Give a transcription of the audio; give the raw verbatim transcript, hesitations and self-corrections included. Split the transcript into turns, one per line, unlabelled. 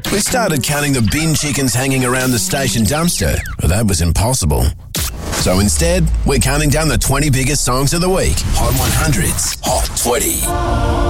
We started counting the bin chickens hanging around the station dumpster, but that was impossible. So instead, we're counting down the twenty biggest songs of the week. Hot one hundred's Hot twenty.